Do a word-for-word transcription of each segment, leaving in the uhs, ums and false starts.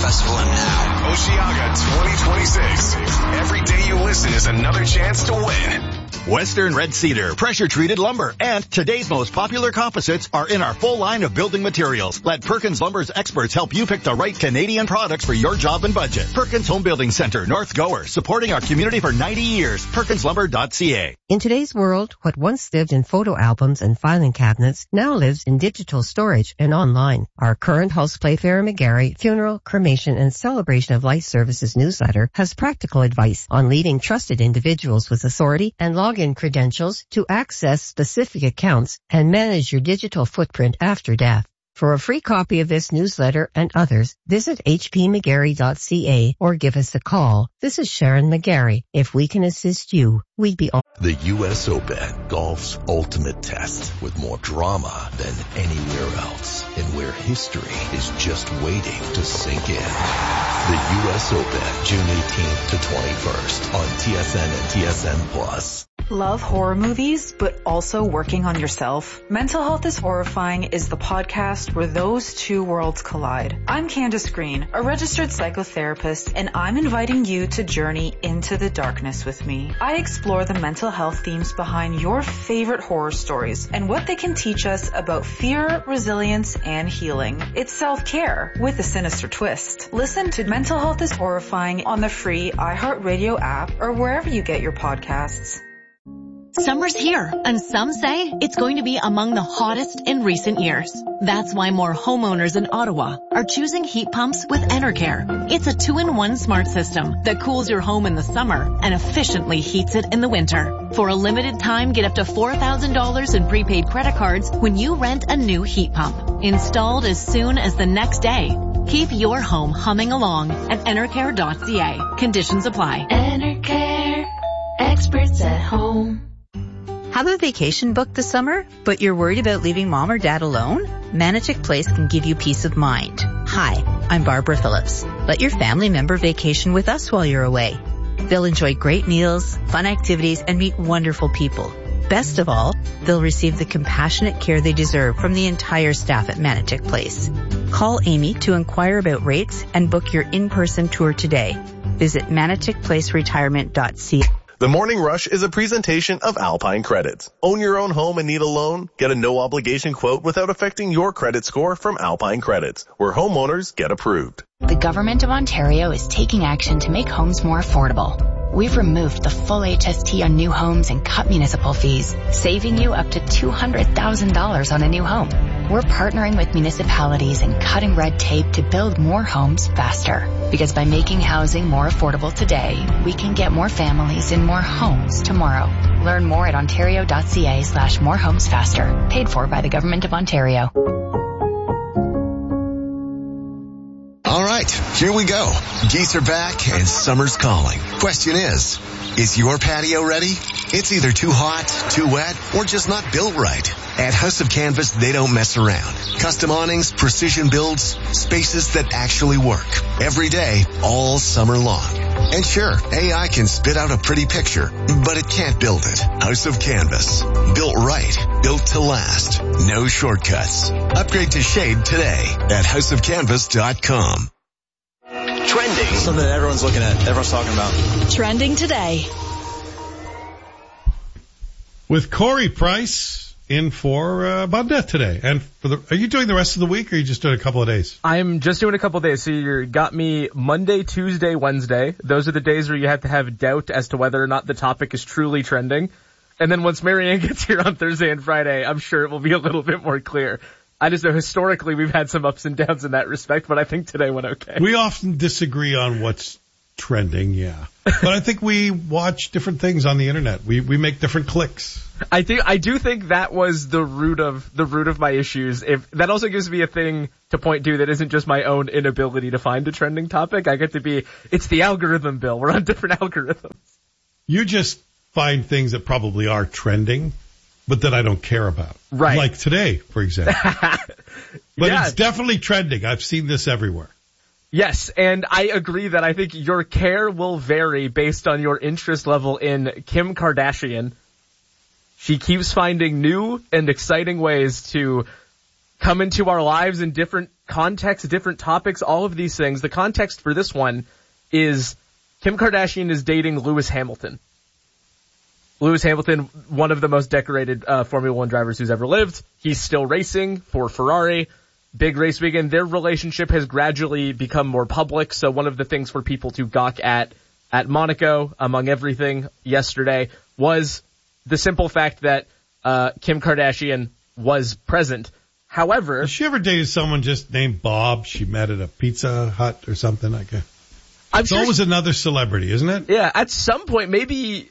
Festival and now. Oceaga twenty twenty-six. Every day you listen is another chance to win. Western Red Cedar, pressure-treated lumber, and today's most popular composites are in our full line of building materials. Let Perkins Lumber's experts help you pick the right Canadian products for your job and budget. Perkins Home Building Center, North Gower, supporting our community for ninety years. perkins lumber dot c a. In today's world, what once lived in photo albums and filing cabinets now lives in digital storage and online. Our current House Playfair McGarry Funeral, Cremation, and Celebration of Life Services newsletter has practical advice on leading trusted individuals with authority and login credentials to access specific accounts and manage your digital footprint after death. For a free copy of this newsletter and others, visit h p mcgarry dot c a or give us a call. This is Sharon McGarry. If we can assist you, we'd be... The U S Open, golf's ultimate test, with more drama than anywhere else, and where history is just waiting to sink in. The U S Open, June eighteenth to twenty-first on T S N and T S N Plus. Love horror movies, but also working on yourself? Mental Health is Horrifying is the podcast where those two worlds collide. I'm Candace Green, a registered psychotherapist, and I'm inviting you to journey into the darkness with me. I explore the mental health themes behind your favorite horror stories and what they can teach us about fear, resilience, and healing. It's self-care with a sinister twist. Listen to Mental Health is Horrifying on the free iHeartRadio app or wherever you get your podcasts. Summer's here, and some say it's going to be among the hottest in recent years. That's why more homeowners in Ottawa are choosing heat pumps with Enercare. It's a two-in-one smart system that cools your home in the summer and efficiently heats it in the winter. For a limited time, get up to four thousand dollars in prepaid credit cards when you rent a new heat pump. Installed as soon as the next day. Keep your home humming along at enercare dot c a. Conditions apply. Enercare. Experts at home. Have a vacation booked this summer, but you're worried about leaving mom or dad alone? Manichick Place can give you peace of mind. Hi, I'm Barbara Phillips. Let your family member vacation with us while you're away. They'll enjoy great meals, fun activities, and meet wonderful people. Best of all, they'll receive the compassionate care they deserve from the entire staff at Manichick Place. Call Amy to inquire about rates and book your in-person tour today. Visit manichick place retirement dot c a. The Morning Rush is a presentation of Alpine Credits. Own your own home and need a loan? Get a no-obligation quote without affecting your credit score from Alpine Credits, where homeowners get approved. The Government of Ontario is taking action to make homes more affordable. We've removed the full H S T on new homes and cut municipal fees, saving you up to two hundred thousand dollars on a new home. We're partnering with municipalities and cutting red tape to build more homes faster. Because by making housing more affordable today, we can get more families in more homes tomorrow. Learn more at ontario dot c a slash more homes faster. Paid for by the Government of Ontario. All right, here we go. Geese are back and summer's calling. Question is, is your patio ready? It's either too hot, too wet, or just not built right. At House of Canvas, they don't mess around. Custom awnings, precision builds, spaces that actually work. Every day, all summer long. And sure, A I can spit out a pretty picture, but it can't build it. House of Canvas. Built right. Built to last. No shortcuts. Upgrade to shade today at house of canvas dot com. Trending. Something that everyone's looking at, everyone's talking about. Trending today. With Corey Price in for uh, Bob Death today. And for the, are you doing the rest of the week, or are you just doing a couple of days? I'm just doing a couple of days. So you got me Monday, Tuesday, Wednesday. Those are the days where you have to have doubt as to whether or not the topic is truly trending. And then once Marianne gets here on Thursday and Friday, I'm sure it will be a little bit more clear. I just know historically we've had some ups and downs in that respect, but I think today went okay. We often disagree on what's trending, yeah. But I think we watch different things on the internet. We we make different clicks. I think I do think that was the root of the root of my issues. If that also gives me a thing to point to that isn't just my own inability to find a trending topic. I get to be it's the algorithm, Bill. We're on different algorithms. You just find things that probably are trending, but that I don't care about. Right. Like today, for example. But yeah. It's definitely trending. I've seen this everywhere. Yes, and I agree that I think your care will vary based on your interest level in Kim Kardashian. She keeps finding new and exciting ways to come into our lives in different context, different topics, all of these things. The context for this one is Kim Kardashian is dating Lewis Hamilton. Lewis Hamilton, one of the most decorated uh, Formula One drivers who's ever lived. He's still racing for Ferrari. Big race weekend. Their relationship has gradually become more public. So one of the things for people to gawk at at Monaco, among everything yesterday, was the simple fact that uh Kim Kardashian was present. However, has she ever dated someone just named Bob she met at a Pizza Hut or something like that? I'm it's sure always she, another celebrity, isn't it? Yeah, at some point, maybe.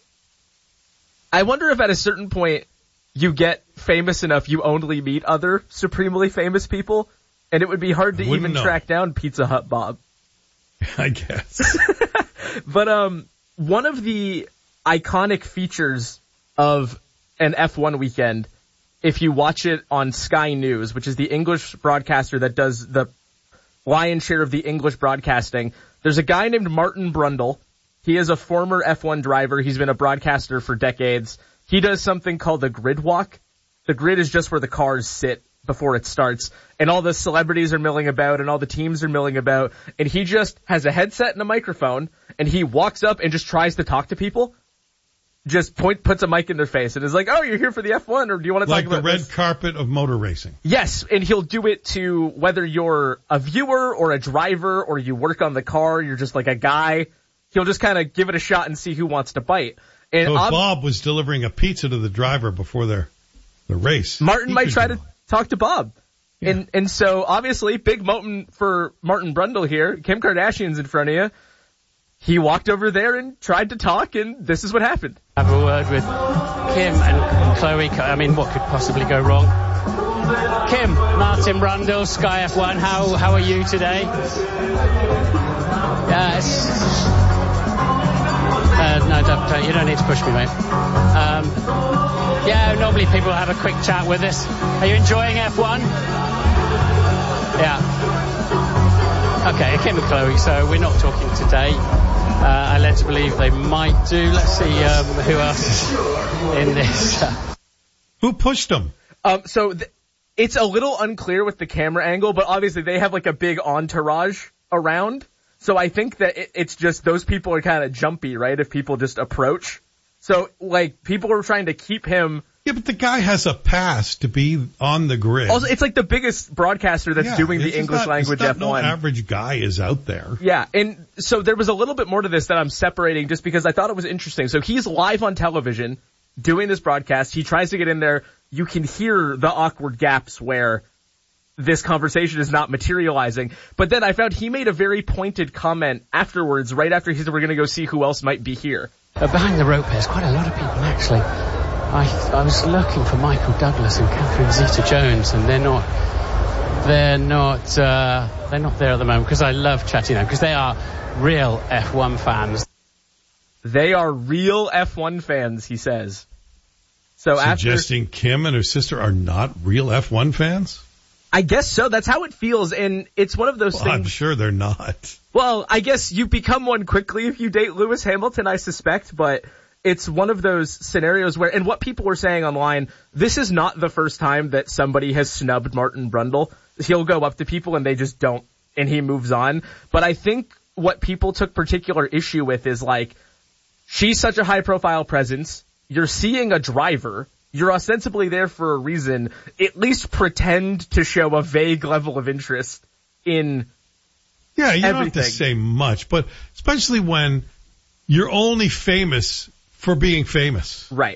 I wonder if at a certain point you get famous enough you only meet other supremely famous people, and it would be hard to even know. track down Pizza Hut Bob. I guess. But um, one of the iconic features of an F one weekend, if you watch it on Sky News, which is the English broadcaster that does the lion's share of the English broadcasting, there's a guy named Martin Brundle. He is a former F one driver. He's been a broadcaster for decades. He does something called the grid walk. The grid is just where the cars sit before it starts, and all the celebrities are milling about and all the teams are milling about, and he just has a headset and a microphone, and he walks up and just tries to talk to people. Just point, puts a mic in their face and is like, oh, you're here for the F one, or do you want to like talk about the red this? carpet of motor racing? Yes, and he'll do it to whether you're a viewer or a driver or you work on the car, you're just like a guy. He'll just kind of give it a shot and see who wants to bite. And so if ob- Bob was delivering a pizza to the driver before their the race, Martin might try to talk to Bob. Yeah. And and so obviously big moment for Martin Brundle here. Kim Kardashian's in front of you. He walked over there and tried to talk, and this is what happened. Have a word with Kim and Chloe. I mean, what could possibly go wrong? Kim, Martin Brundle, Sky F one. How how are you today? Yes. Uh, no, don't, don't, you don't need to push me, mate. Um, yeah, normally people have a quick chat with us. Are you enjoying F one? Yeah. Okay, Kim and Chloe, so we're not talking today. Uh, I led to believe they might do. Let's see um, who else is in this. Who pushed them? Um, so th- it's a little unclear with the camera angle, but obviously they have like a big entourage around. So I think that it, it's just those people are kind of jumpy, right? If people just approach. So like people are trying to keep him. Yeah, but the guy has a pass to be on the grid. Also, it's like the biggest broadcaster that's yeah, doing the English not, language F one. No average guy is out there. Yeah, and so there was a little bit more to this that I'm separating just because I thought it was interesting. So he's live on television doing this broadcast. He tries to get in there. You can hear the awkward gaps where this conversation is not materializing. But then I found he made a very pointed comment afterwards, right after he said we're going to go see who else might be here. Uh, behind the rope there's quite a lot of people actually. I I was looking for Michael Douglas and Catherine Zeta-Jones, and they're not they're not uh, they're not there at the moment because I love chatting them because they are real F one fans. They are real F one fans, he says. So suggesting after, Kim and her sister are not real F one fans? I guess so. That's how it feels, and it's one of those well, things. I'm sure they're not. Well, I guess you become one quickly if you date Lewis Hamilton, I suspect, but it's one of those scenarios where, and what people were saying online, this is not the first time that somebody has snubbed Martin Brundle. He'll go up to people and they just don't, and he moves on. But I think what people took particular issue with is like, she's such a high profile presence. You're seeing a driver. You're ostensibly there for a reason. At least pretend to show a vague level of interest in Yeah, you everything. Don't have to say much, but especially when you're only famous for being famous. Right.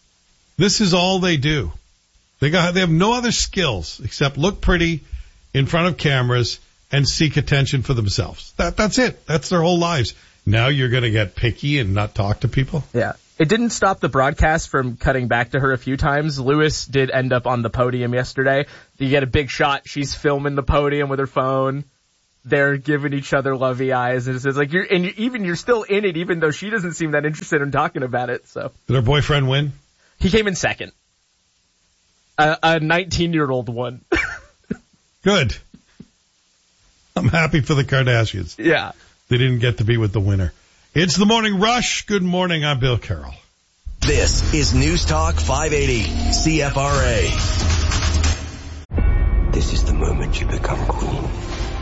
This is all they do. They got, they have no other skills except look pretty in front of cameras and seek attention for themselves. That, that's it. That's their whole lives. Now you're going to get picky and not talk to people? Yeah. It didn't stop the broadcast from cutting back to her a few times. Lewis did end up on the podium yesterday. You get a big shot. She's filming the podium with her phone. They're giving each other lovey eyes. And it's like you're, and you, even you're still in it, even though she doesn't seem that interested in talking about it. So. Did her boyfriend win? He came in second. A, a nineteen-year-old won. Good. I'm happy for the Kardashians. Yeah. They didn't get to be with the winner. It's the Morning Rush. Good morning. I'm Bill Carroll. This is News Talk five eighty C F R A. This is the moment you become queen.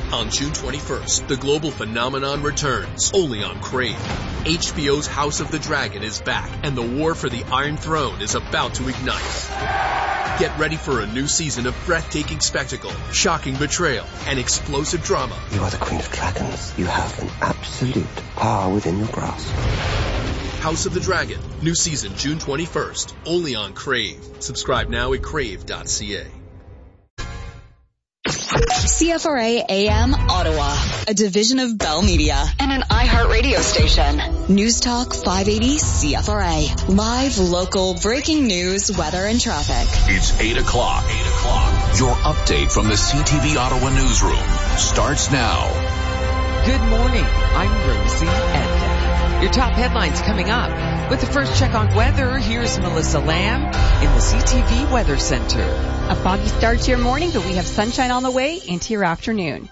On June twenty-first, the global phenomenon returns, only on Crave. H B O's House of the Dragon is back, and the war for the Iron Throne is about to ignite. Get ready for a new season of breathtaking spectacle, shocking betrayal, and explosive drama. You are the Queen of Dragons. You have an absolute power within your grasp. House of the Dragon, new season June twenty-first, only on Crave. Subscribe now at crave dot c a. C F R A A M Ottawa, a division of Bell Media and an iHeartRadio station. News Talk five eighty C F R A. Live, local, breaking news, weather, and traffic. It's eight o'clock. eight o'clock. Your update from the C T V Ottawa newsroom starts now. Good morning. I'm Rosie Edna. Your top headlines coming up. With the first check on weather, here's Melissa Lamb in the C T V Weather Center. A foggy start to your morning, but we have sunshine on the way into your afternoon.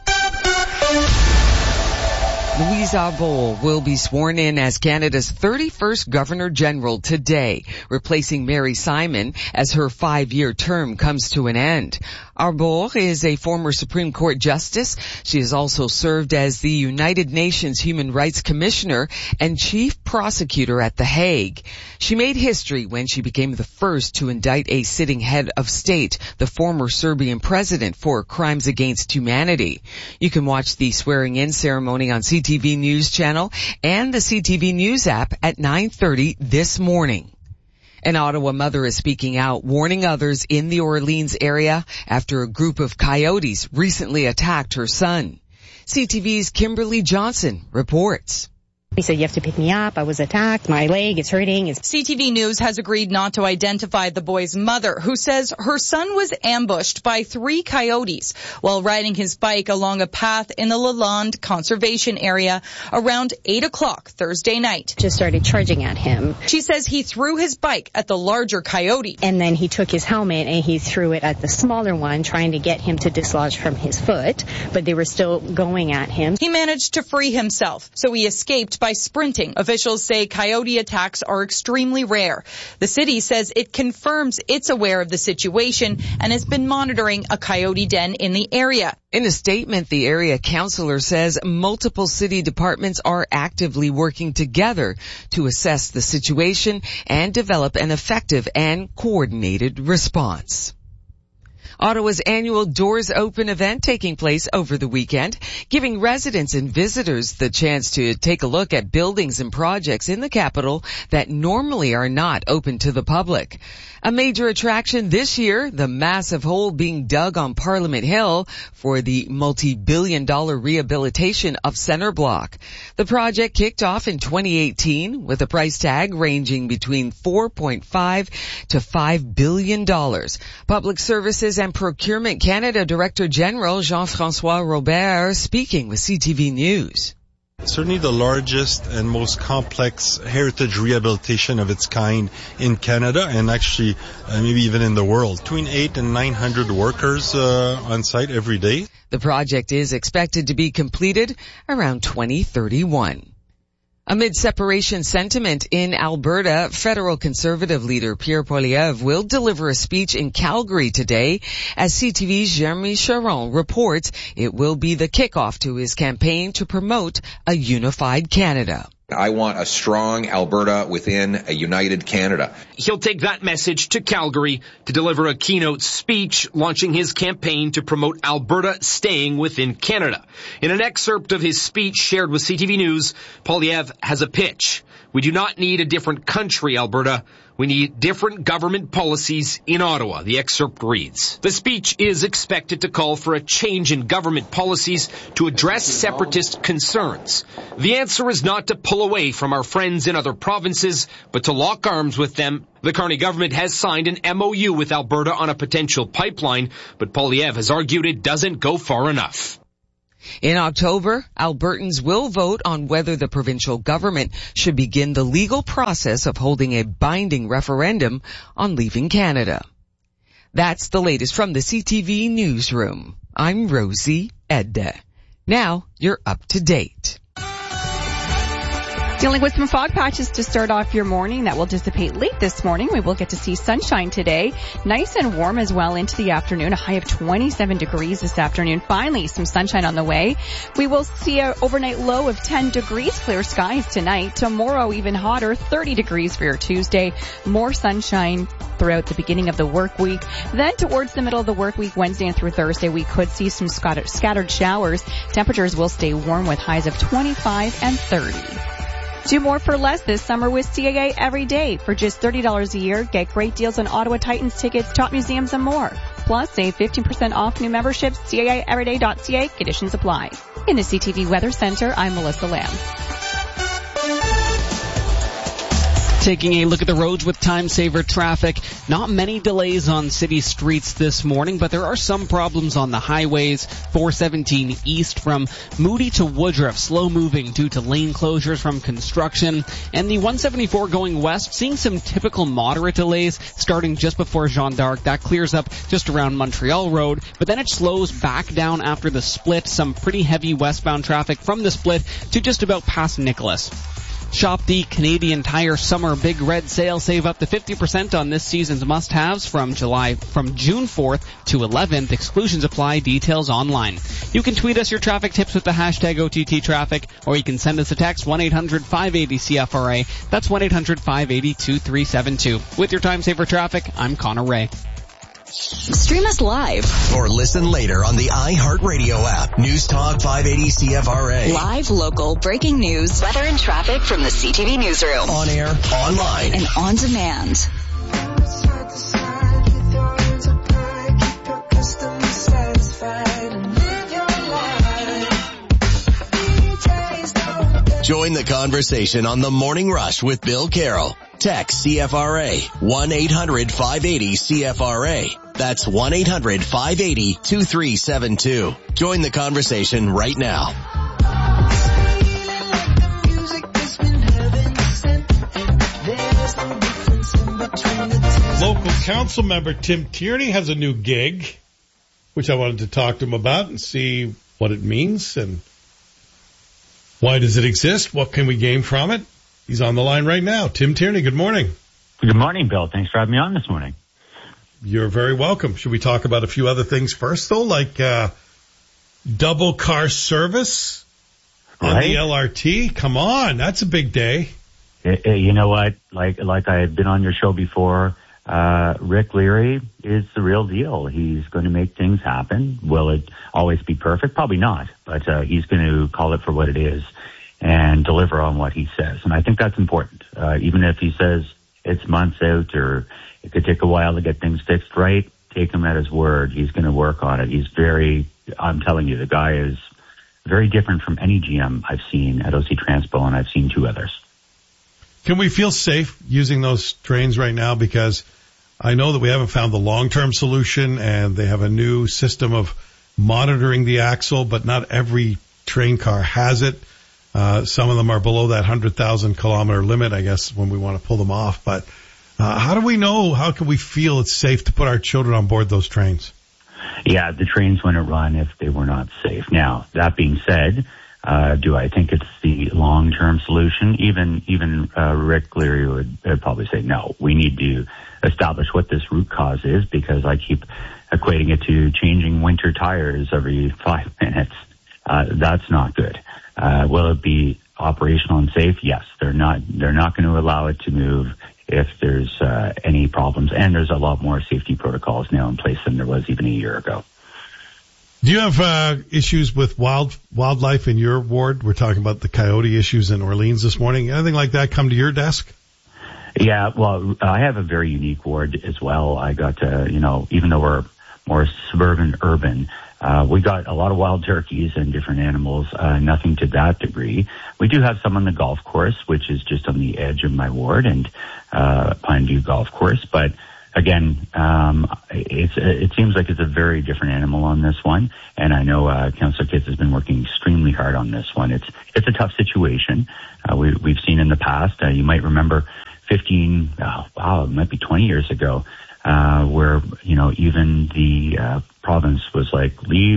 Louise Arbour will be sworn in as Canada's thirty-first Governor General today, replacing Mary Simon as her five-year term comes to an end. Arbour is a former Supreme Court justice. She has also served as the United Nations Human Rights Commissioner and Chief Prosecutor at The Hague. She made history when she became the first to indict a sitting head of state, the former Serbian president, for crimes against humanity. You can watch the swearing-in ceremony on C T V News Channel and the C T V News app at nine thirty this morning. An Ottawa mother is speaking out, warning others in the Orleans area after a group of coyotes recently attacked her son. C T V's Kimberly Johnson reports. He said, you have to pick me up. I was attacked. My leg is hurting. C T V News has agreed not to identify the boy's mother, who says her son was ambushed by three coyotes while riding his bike along a path in the Lalonde Conservation Area around eight o'clock Thursday night. Just started charging at him. She says he threw his bike at the larger coyote. And then he took his helmet and he threw it at the smaller one, trying to get him to dislodge from his foot. But they were still going at him. He managed to free himself, so he escaped by sprinting. Officials say coyote attacks are extremely rare. The city says it confirms it's aware of the situation and has been monitoring a coyote den in the area. In a statement, the area councillor says multiple city departments are actively working together to assess the situation and develop an effective and coordinated response. Ottawa's annual Doors Open event taking place over the weekend, giving residents and visitors the chance to take a look at buildings and projects in the capital that normally are not open to the public. A major attraction this year, the massive hole being dug on Parliament Hill for the multi-billion dollar rehabilitation of Centre Block. The project kicked off in twenty eighteen with a price tag ranging between four point five to five billion dollars. Public Services and Procurement Canada Director General Jean-François Robert speaking with C T V News. Certainly the largest and most complex heritage rehabilitation of its kind in Canada, and actually uh, maybe even in the world. Between eight and nine hundred workers uh, on site every day. The project is expected to be completed around twenty thirty-one. Amid separation sentiment in Alberta, federal Conservative leader Pierre Poilievre will deliver a speech in Calgary today. As C T V's Jeremy Charon reports, it will be the kickoff to his campaign to promote a unified Canada. I want a strong Alberta within a united Canada. He'll take that message to Calgary to deliver a keynote speech launching his campaign to promote Alberta staying within Canada. In an excerpt of his speech shared with C T V News, Poilievre has a pitch. We do not need a different country, Alberta. We need different government policies in Ottawa, the excerpt reads. The speech is expected to call for a change in government policies to address separatist concerns. The answer is not to pull away from our friends in other provinces, but to lock arms with them. The Carney government has signed an M O U with Alberta on a potential pipeline, but Poilievre has argued it doesn't go far enough. In October, Albertans will vote on whether the provincial government should begin the legal process of holding a binding referendum on leaving Canada. That's the latest from the C T V Newsroom. I'm Rosie Edda. Now you're up to date. Dealing with some fog patches to start off your morning. That will dissipate late this morning. We will get to see sunshine today. Nice and warm as well into the afternoon. A high of twenty-seven degrees this afternoon. Finally, some sunshine on the way. We will see an overnight low of ten degrees. Clear skies tonight. Tomorrow, even hotter, thirty degrees for your Tuesday. More sunshine throughout the beginning of the work week. Then towards the middle of the work week, Wednesday and through Thursday, we could see some scattered showers. Temperatures will stay warm with highs of twenty-five and thirty. Do more for less this summer with C A A every day. For just thirty dollars a year, get great deals on Ottawa Titans tickets, top museums, and more. Plus, save fifteen percent off new memberships. C A A everyday dot C A. Conditions apply. In the C T V Weather Center, I'm Melissa Lamb. Taking a look at the roads with time saver traffic. Not many delays on city streets this morning, but there are some problems on the highways. four seventeen east from Moody to Woodruff, slow moving due to lane closures from construction. And the one seventy-four going west, seeing some typical moderate delays starting just before Jeanne d'Arc. That clears up just around Montreal Road, but then it slows back down after the split. Some pretty heavy westbound traffic from the split to just about past Nicholas. Shop the Canadian Tire Summer Big Red Sale. Save up to fifty percent on this season's must-haves from July, from June fourth to eleventh. Exclusions apply. Details online. You can tweet us your traffic tips with the hashtag O T T traffic, or you can send us a text one eight hundred five eighty C F R A. That's one eight hundred five eighty two three seven two. With your time saver traffic, I'm Connor Ray. Stream us live or listen later on the iHeartRadio app. News Talk five eighty C F R A. Live, local, breaking news, weather and traffic from the C T V newsroom. On air, online, and on demand. Join the conversation on The Morning Rush with Bill Carroll. Text C F R A one eight hundred five eighty C F R A. That's one eight hundred five eighty two three seven two. Join the conversation right now. Local council member Tim Tierney has a new gig, which I wanted to talk to him about and see what it means and why does it exist? What can we gain from it? He's on the line right now. Tim Tierney, good morning. Good morning, Bill. Thanks for having me on this morning. You're very welcome. Should we talk about a few other things first, though, like uh double car service on right. the L R T? Come on, that's a big day. You know what? Like like I've been on your show before, uh Rick Leary is the real deal. He's going to make things happen. Will it always be perfect? Probably not, but uh he's going to call it for what it is and deliver on what he says. And I think that's important. Uh, even if he says it's months out or it could take a while to get things fixed right, take him at his word. He's going to work on it. He's very, I'm telling you, the guy is very different from any G M I've seen at O C Transpo, and I've seen two others. Can we feel safe using those trains right now? Because I know that we haven't found the long-term solution, and they have a new system of monitoring the axle, but not every train car has it. Uh, some of them are below that one hundred thousand kilometer limit, I guess, when we want to pull them off. But uh, how do we know, how can we feel it's safe to put our children on board those trains? Yeah, the trains wouldn't run if they were not safe. Now, that being said, uh, do I think it's the long-term solution? Even even uh, Rick Leary would uh, probably say no. We need to establish what this root cause is, because I keep equating it to changing winter tires every five minutes. Uh, that's not good. Uh, will it be operational and safe? Yes. They're not, they're not going to allow it to move if there's, uh, any problems. And there's a lot more safety protocols now in place than there was even a year ago. Do you have, uh, issues with wild, wildlife in your ward? We're talking about the coyote issues in Orleans this morning. Anything like that come to your desk? Yeah. Well, I have a very unique ward as well. I got to, you know, even though we're more suburban, urban, Uh, we got a lot of wild turkeys and different animals, uh, nothing to that degree. We do have some on the golf course, which is just on the edge of my ward, and uh, Pineview Golf Course. But again, um, it's, it seems like it's a very different animal on this one. And I know uh, Councillor Kitts has been working extremely hard on this one. It's it's a tough situation. Uh, we, we've seen in the past, uh, you might remember fifteen, oh, wow, it might be twenty years ago, Uh, where, you know, even the uh, province was like, leave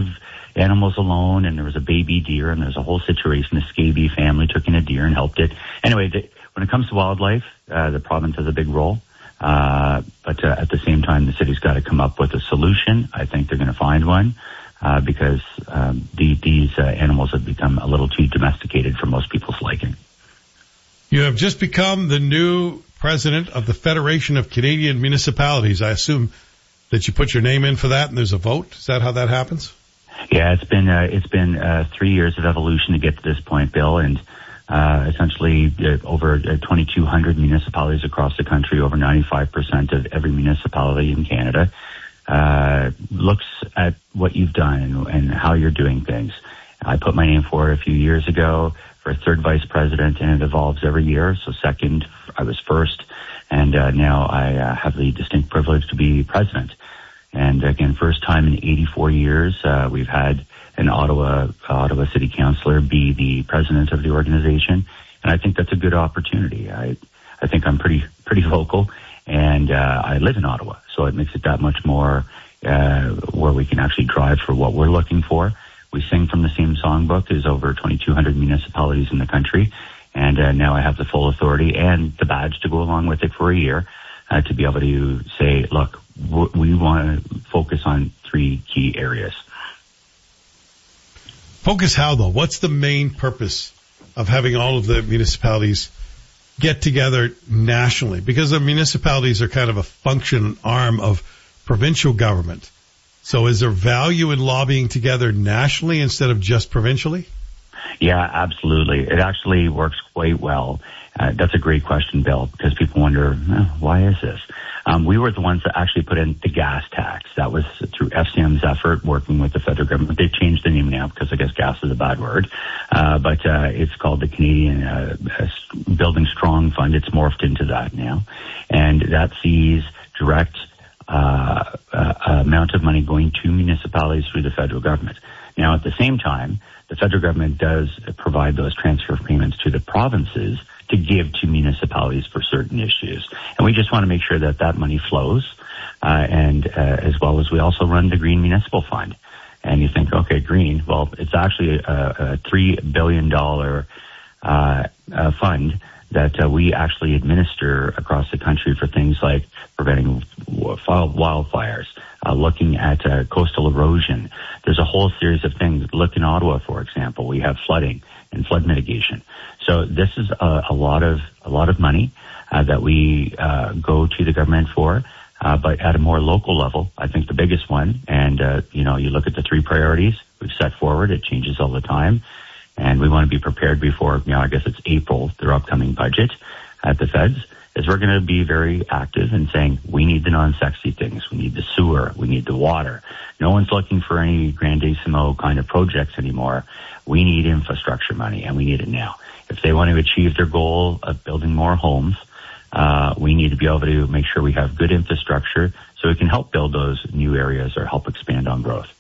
animals alone, and there was a baby deer, and there's a whole situation. The scabies family took in a deer and helped it. Anyway, the, when it comes to wildlife, uh, the province has a big role. Uh, but uh, at the same time, the city's got to come up with a solution. I think they're going to find one uh, because um, the, these uh, animals have become a little too domesticated for most people's liking. You have just become the new president of the Federation of Canadian Municipalities. I assume that you put your name in for that and there's a vote. Is that how that happens? Yeah, it's been uh, it's been uh, three years of evolution to get to this point, Bill, and Uh, essentially, uh, over uh, twenty-two hundred municipalities across the country, over ninety-five percent of every municipality in Canada, uh, looks at what you've done and, and how you're doing things. I put my name forward a few years ago for third vice president, and it evolves every year. So second, I was first, and uh, now I uh, have the distinct privilege to be president. And again, first time in eighty-four years, uh, we've had an Ottawa Ottawa City Councillor be the president of the organization, and I think that's a good opportunity. I I think I'm pretty pretty vocal, and uh, I live in Ottawa, so it makes it that much more uh, where we can actually drive for what we're looking for. We sing from the same songbook. There's over twenty-two hundred municipalities in the country, and uh, now I have the full authority and the badge to go along with it for a year uh, to be able to say, look, we want to focus on three key areas. Focus how, though? What's the main purpose of having all of the municipalities get together nationally? Because the municipalities are kind of a function arm of provincial government. So is there value in lobbying together nationally instead of just provincially? Yeah, absolutely. It actually works quite well. Uh, that's a great question, Bill, because people wonder, eh, why is this? Um, we were the ones that actually put in the gas tax. That was through F C M's effort, working with the federal government. They've changed the name now because I guess gas is a bad word. Uh, but uh, it's called the Canadian uh, Building Strong Fund. It's morphed into that now. And that sees direct uh, uh, amount of money going to municipalities through the federal government. Now, at the same time, the federal government does provide those transfer payments to the provinces to give to municipalities for certain issues. And we just want to make sure that that money flows, uh, and uh, as well as we also run the Green Municipal Fund. And you think, okay, green, well, it's actually a, a three billion dollars uh, uh, fund that uh, we actually administer across the country for things like preventing wildfires, uh, looking at uh, coastal erosion. There's a whole series of things. Look in Ottawa, for example, we have flooding and flood mitigation. So this is a, a lot of a lot of money uh, that we uh, go to the government for, uh, but at a more local level. I think the biggest one, and uh, you know, you look at the three priorities we've set forward. It changes all the time, and we want to be prepared before. You know, I guess it's April, their upcoming budget at the feds. Is we're going to be very active in saying we need the non-sexy things. We need the sewer. We need the water. No one's looking for any grandissimo kind of projects anymore. We need infrastructure money, and we need it now. If they want to achieve their goal of building more homes, uh, we need to be able to make sure we have good infrastructure so we can help build those new areas or help expand on growth.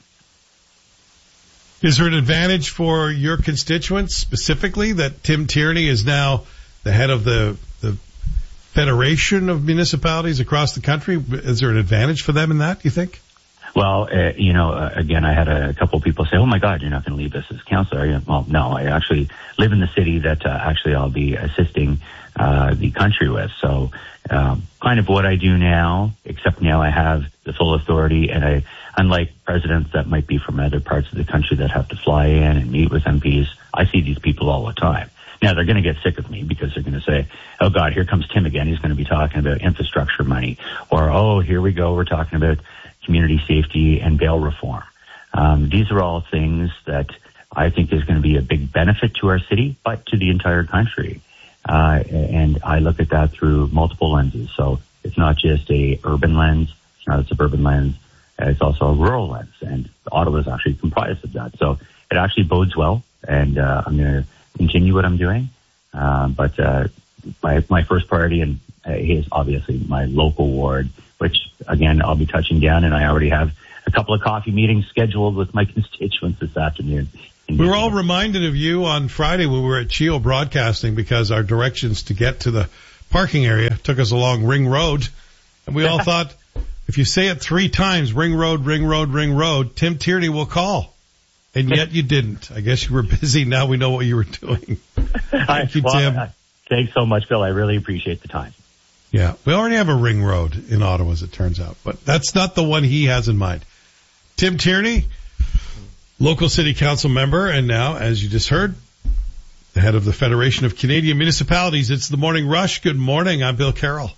Is there an advantage for your constituents specifically that Tim Tierney is now the head of the, the Federation of Municipalities across the country? Is there an advantage for them in that, do you think? Well, uh, you know, uh, again, I had a couple of people say, oh, my God, you're not going to leave us as councillor. Well, no, I actually live in the city that uh, actually I'll be assisting uh, the country with. So um, kind of what I do now, except now I have the full authority. And I, unlike presidents that might be from other parts of the country that have to fly in and meet with M Ps, I see these people all the time. Now, they're going to get sick of me because they're going to say, oh, God, here comes Tim again. He's going to be talking about infrastructure money. Or, oh, here we go. We're talking about community safety and bail reform. Um, these are all things that I think is going to be a big benefit to our city, but to the entire country. Uh, and I look at that through multiple lenses. So it's not just a urban lens, it's not a suburban lens, it's also a rural lens. And Ottawa is actually comprised of that. So it actually bodes well, and uh, I'm going to continue what I'm doing. Uh, but uh, my, my first priority and uh, is obviously my local ward, which, again, I'll be touching down, and I already have a couple of coffee meetings scheduled with my constituents this afternoon. We were all reminded of you on Friday when we were at Chio Broadcasting because our directions to get to the parking area took us along Ring Road, and we all thought, if you say it three times, Ring Road, Ring Road, Ring Road, Tim Tierney will call. and yet you didn't. I guess you were busy. Now we know what you were doing. Thank you, well, Tim. Uh, thanks so much, Bill. I really appreciate the time. Yeah, we already have a ring road in Ottawa, as it turns out, but that's not the one he has in mind. Tim Tierney, local city council member, and now, as you just heard, the head of the Federation of Canadian Municipalities. It's the Morning Rush. Good morning. I'm Bill Carroll.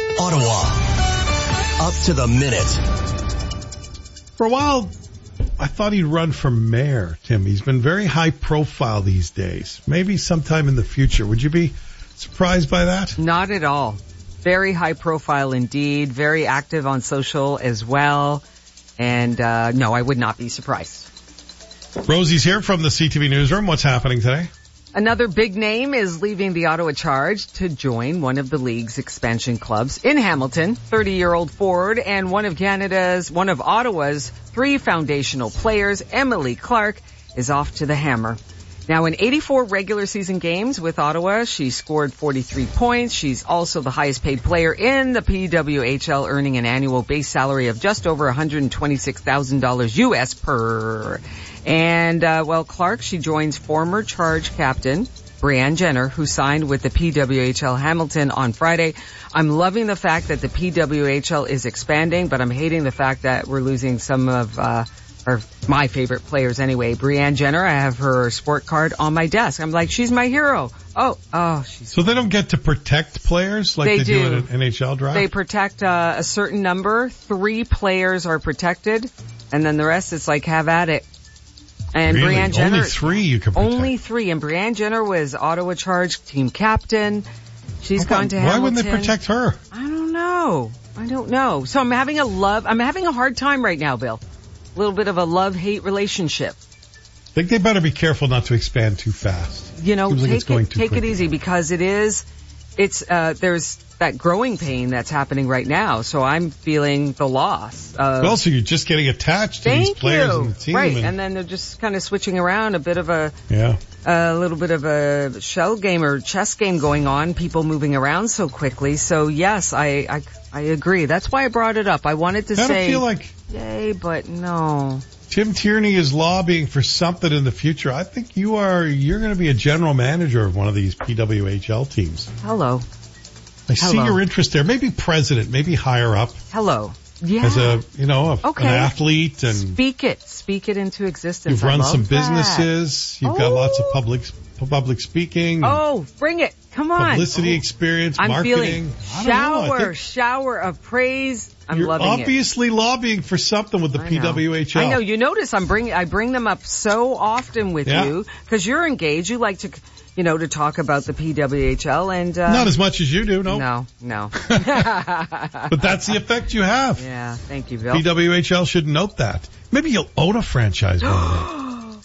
Ottawa, up to the minute. For a while, I thought he'd run for mayor, Tim. He's been very high profile these days. Maybe sometime in the future. Would you be surprised by that? Not at all. Very high profile indeed. Very active on social as well. And, uh, no, I would not be surprised. Rosie's here from the C T V Newsroom. What's happening today? Another big name is leaving the Ottawa Charge to join one of the league's expansion clubs in Hamilton. thirty-year-old forward and one of Canada's, one of Ottawa's three foundational players, Emily Clark, is off to the Hammer. Now, in eighty-four regular season games with Ottawa, she scored forty-three points. She's also the highest paid player in the P W H L, earning an annual base salary of just over one hundred twenty-six thousand dollars U S per. And, uh, well, Clark, she joins former Charge captain Brianne Jenner, who signed with the P W H L Hamilton on Friday. I'm loving the fact that the P W H L is expanding, but I'm hating the fact that we're losing some of, uh, or my favorite players anyway. Brianne Jenner, I have her sport card on my desk. I'm like, she's my hero. Oh, oh, she's. So they don't get to protect players like they, they do. do at an N H L draft? They protect uh, a certain number. Three players are protected, and then the rest is like, have at it. And really? Brianne Jenner. Only three you can protect. Only three. And Brianne Jenner was Ottawa Charge team captain. She's How gone to why Hamilton. Why wouldn't they protect her? I don't know. I don't know. So I'm having a love, I'm having a hard time right now, Bill. A little bit of a love-hate relationship. I think they better be careful not to expand too fast. You know, Seems like take it's going it, too take quick. it easy because it is, it's, uh, there's that growing pain that's happening right now. So I'm feeling the loss. Of, well, so you're just getting attached to thank these players you. on the team. Right. And, and then they're just kind of switching around, a bit of a, yeah. a little bit of a shell game or chess game going on, people moving around so quickly. So yes, I, I, I agree. That's why I brought it up. I wanted to I say, feel like yay, but no. Tim Tierney is lobbying for something in the future. I think you are, you're going to be a general manager of one of these P W H L teams. Hello. I see Hello. your interest there. Maybe president, maybe higher up. Hello. Yeah. As a, you know, a, okay. an athlete and speak it, speak it into existence. You've I run love some that. businesses. You've oh. got lots of public, public speaking. Oh, bring it. Come on. Publicity oh. experience, I'm marketing. Feeling I don't shower, know. I think shower of praise. I'm you're loving obviously it. lobbying for something with the I P W H L. I know. You notice I'm bring I bring them up so often with yeah. you because you're engaged. You like to, you know, to talk about the P W H L and uh, not as much as you do. No, no, no. But that's the effect you have. Yeah, thank you, Bill. P W H L should note that. Maybe you'll own a franchise one day.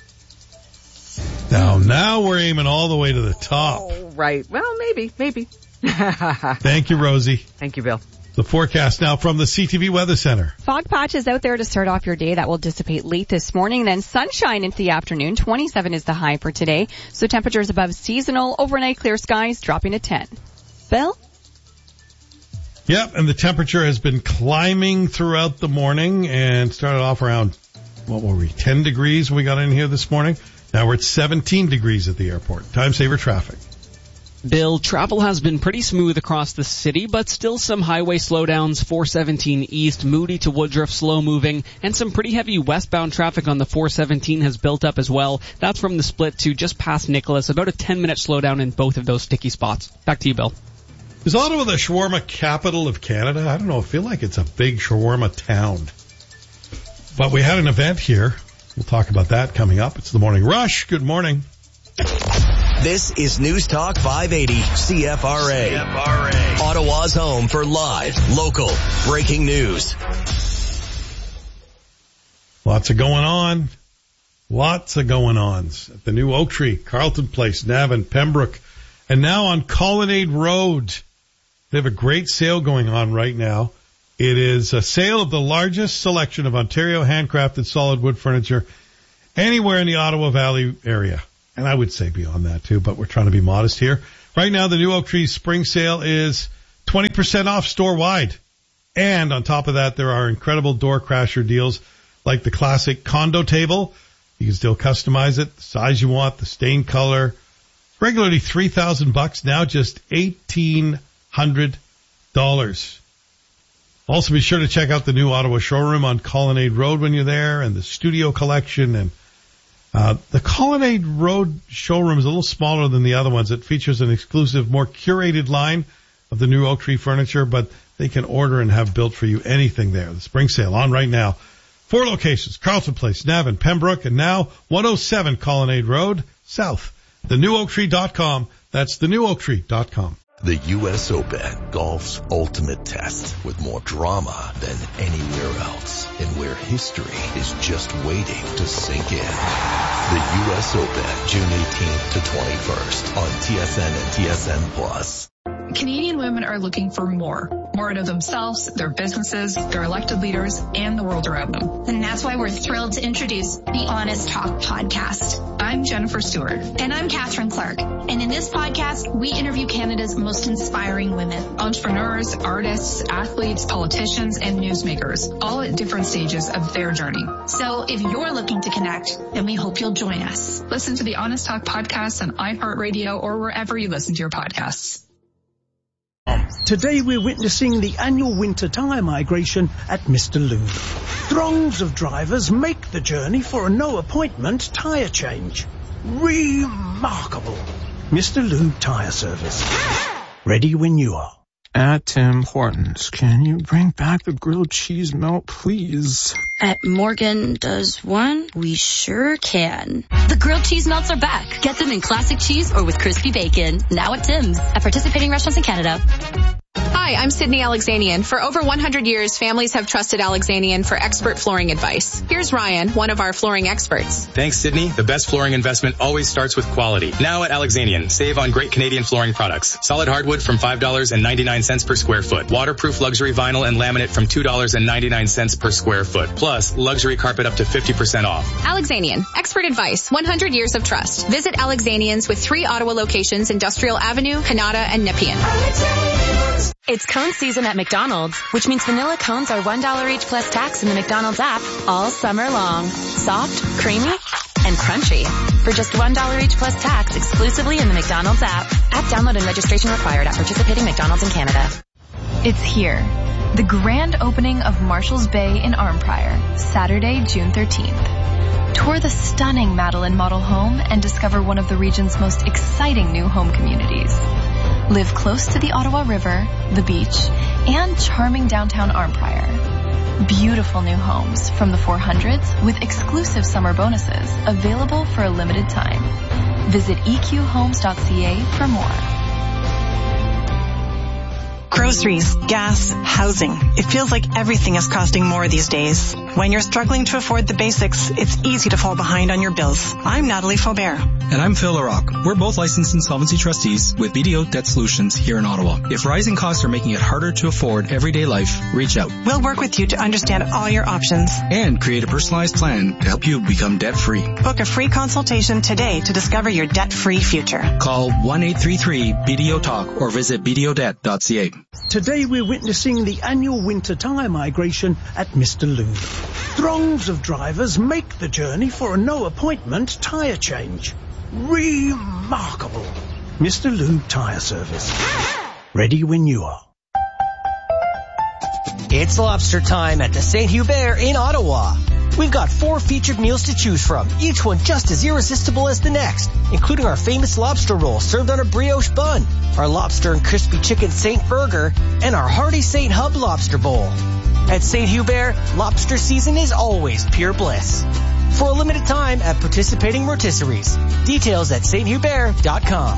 Now, now we're aiming all the way to the top. Oh, right. Well, maybe, maybe. Thank you, Rosie. Thank you, Bill. The forecast now from the C T V Weather Center. Fog patches out there to start off your day. That will dissipate late this morning. Then sunshine into the afternoon. twenty-seven is the high for today. So temperatures above seasonal. Overnight clear skies dropping to ten. Bill? Yep, and the temperature has been climbing throughout the morning and started off around, what were we, ten degrees when we got in here this morning. Now we're at seventeen degrees at the airport. Time saver traffic. Bill, travel has been pretty smooth across the city, but still some highway slowdowns. four seventeen East, Moody to Woodruff, slow moving, and some pretty heavy westbound traffic on the four seventeen has built up as well. That's from the split to just past Nicholas, about a ten minute slowdown in both of those sticky spots. Back to you, Bill. Is Ottawa the shawarma capital of Canada? I don't know. I feel like it's a big shawarma town. But we had an event here. We'll talk about that coming up. It's the Morning Rush. Good morning. This is News Talk five eighty C F R A. C F R A. Ottawa's home for live, local, breaking news. Lots of going on. Lots of going ons at the new Oak Tree, Carlton Place, Navan, Pembroke, and now on Colonnade Road. They have a great sale going on right now. It is a sale of the largest selection of Ontario handcrafted solid wood furniture anywhere in the Ottawa Valley area. And I would say beyond that too, but we're trying to be modest here. Right now, the new Oak Tree spring sale is twenty percent off store-wide. And on top of that, there are incredible door crasher deals like the classic condo table You can still customize it, the size you want, the stain color. Regularly three thousand bucks, now just eighteen hundred dollars. Also, be sure to check out the new Ottawa showroom on Colonnade Road when you're there, and the studio collection. And uh, the Colonnade Road showroom is a little smaller than the other ones. It features an exclusive, more curated line of the new Oak Tree furniture, but they can order and have built for you anything there. The spring sale on right now. Four locations: Carlton Place, Navan, Pembroke, and now one oh seven Colonnade Road, South. the new oak tree dot com. That's the new oak tree dot com. The U S Open, golf's ultimate test, with more drama than anywhere else, and where history is just waiting to sink in. The U S Open, June eighteenth to twenty-first on T S N and T S N Plus. Canadian women are looking for more. More out of themselves, their businesses, their elected leaders, and the world around them. And that's why we're thrilled to introduce the Honest Talk podcast. I'm Jennifer Stewart. And I'm Catherine Clark. And in this podcast, we interview Canada's most inspiring women. Entrepreneurs, artists, athletes, politicians, and newsmakers, all at different stages of their journey. So if you're looking to connect, then we hope you'll join us. Listen to the Honest Talk podcast on iHeartRadio or wherever you listen to your podcasts. Today we're witnessing the annual winter tyre migration at Mister Lube. Throngs of drivers make the journey for a no-appointment tyre change. Remarkable. Mister Lube Tyre Service. Ready when you are. At Tim Hortons, can you bring back the grilled cheese melt, please? At Morgan Does One, we sure can. The grilled cheese melts are back. Get them in classic cheese or with crispy bacon. Now at Tim's. At participating restaurants in Canada. Hi, I'm Sydney Alexanian. For over one hundred years, families have trusted Alexanian for expert flooring advice. Here's Ryan, one of our flooring experts. Thanks, Sydney. The best flooring investment always starts with quality. Now at Alexanian, save on great Canadian flooring products. Solid hardwood from five dollars and ninety-nine cents per square foot. Waterproof luxury vinyl and laminate from two dollars and ninety-nine cents per square foot. Plus, luxury carpet up to fifty percent off. Alexanian, expert advice, one hundred years of trust. Visit Alexanians with three Ottawa locations, Industrial Avenue, Kanata, and Nepean. It's cone season at McDonald's, which means vanilla cones are one dollar each plus tax in the McDonald's app all summer long. Soft, creamy, and crunchy. For just one dollar each plus tax exclusively in the McDonald's app. App download and registration required at participating McDonald's in Canada. It's here. The grand opening of Marshall's Bay in Arnprior, Saturday, June thirteenth. Tour the stunning Madeline model home and discover one of the region's most exciting new home communities. Live close to the Ottawa River, the beach, and charming downtown Arnprior. Beautiful new homes from the four hundreds with exclusive summer bonuses available for a limited time. Visit e q homes dot c a for more. Groceries, gas, housing. It feels like everything is costing more these days. When you're struggling to afford the basics, it's easy to fall behind on your bills. I'm Natalie Faubert. And I'm Phil LaRock. We're both licensed insolvency trustees with B D O Debt Solutions here in Ottawa. If rising costs are making it harder to afford everyday life, reach out. We'll work with you to understand all your options. And create a personalized plan to help you become debt-free. Book a free consultation today to discover your debt-free future. Call one eight three three B D O Talk or visit b d o debt dot c a. Today we're witnessing the annual winter tyre migration at Mister Lube. Throngs of drivers make the journey for a no-appointment tyre change. Remarkable. Mister Lube Tyre Service. Ready when you are. It's lobster time at the Saint Hubert in Ottawa. We've got four featured meals to choose from, each one just as irresistible as the next, including our famous lobster roll served on a brioche bun, our lobster and crispy chicken Saint Burger, and our hearty Saint Hub lobster bowl. At Saint Hubert, lobster season is always pure bliss. For a limited time at participating rotisseries. Details at saint hubert dot com.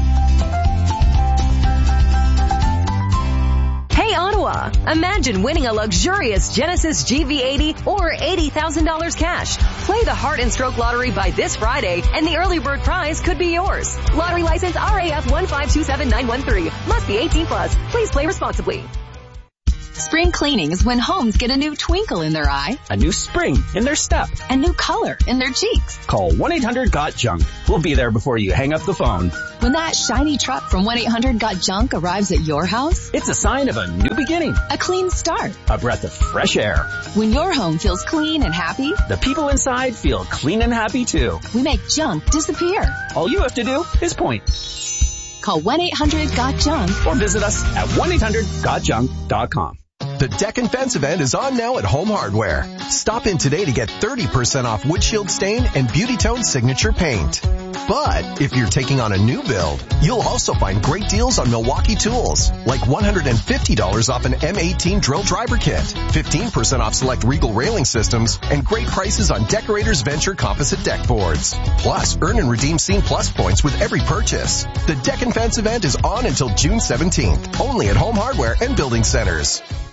Hey Ottawa! Imagine winning a luxurious Genesis G V eighty or eighty thousand dollars cash. Play the Heart and Stroke Lottery by this Friday and the early bird prize could be yours. Lottery license R A F one five two seven nine one three. Must be eighteen plus. Please play responsibly. Spring cleaning is when homes get a new twinkle in their eye, a new spring in their step, a new color in their cheeks. Call one eight hundred got junk. We'll be there before you hang up the phone. When that shiny truck from one eight hundred got junk arrives at your house, it's a sign of a new beginning, a clean start, a breath of fresh air. When your home feels clean and happy, the people inside feel clean and happy too. We make junk disappear. All you have to do is point. Call one eight hundred got junk or visit us at one eight hundred got junk dot com. The Deck and Fence event is on now at Home Hardware. Stop in today to get thirty percent off windshield stain and Beauty Tone signature paint. But if you're taking on a new build, you'll also find great deals on Milwaukee tools, like one hundred fifty dollars off an M eighteen drill driver kit, fifteen percent off select Regal railing systems, and great prices on Decorators Venture composite deck boards. Plus, earn and redeem Scene Plus points with every purchase. The Deck and Fence event is on until June seventeenth, only at Home Hardware and Building Centers.